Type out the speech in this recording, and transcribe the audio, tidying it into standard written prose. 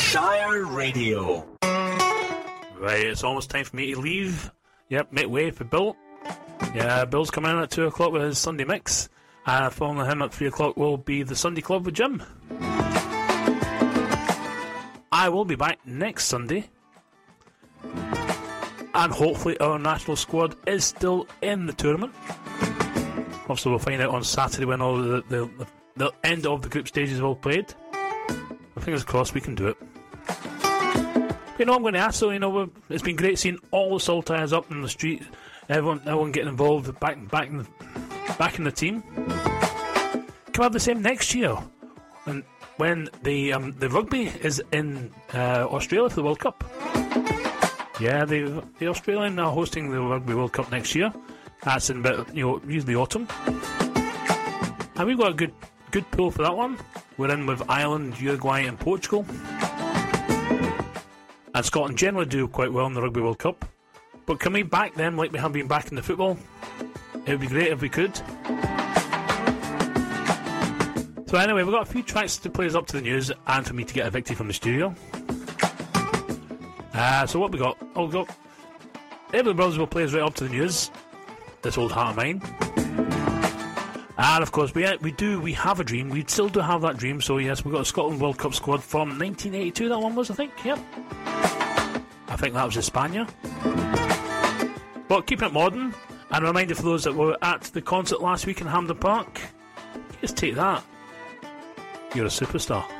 Shire Radio. Right, it's almost time for me to leave. Yep, make way for Bill. Yeah, Bill's coming in at 2 o'clock with his Sunday mix. And following him at 3 o'clock will be the Sunday Club with Jim. I will be back next Sunday. And hopefully our national squad is still in the tournament. Obviously we'll find out on Saturday when all the end of the group stages have all played. Fingers crossed we can do it. But, I'm going to ask, so, it's been great seeing all the Saltires up in the street, everyone getting involved back in the team. Can we have the same next year? And when the rugby is in Australia for the World Cup. Yeah, the Australian are hosting the Rugby World Cup next year. That's in usually autumn. And we've got a good pool for that one. We're in with Ireland, Uruguay and Portugal. And Scotland generally do quite well in the Rugby World Cup. But can we back them like we have been back in the football? It would be great if we could. So anyway, we've got a few tracks to play us up to the news and for me to get a victory from the studio. So what we got? Oh, we got Everly Brothers will play us right up to the news. This Old Heart of Mine. And of course we have a dream. We still do have that dream. So yes, we've got a Scotland World Cup squad from 1982. That one was, I think. Yep. I think that was Hispania. But keeping it modern, and a reminder for those that were at the concert last week in Hampden Park, just take that. You're a superstar.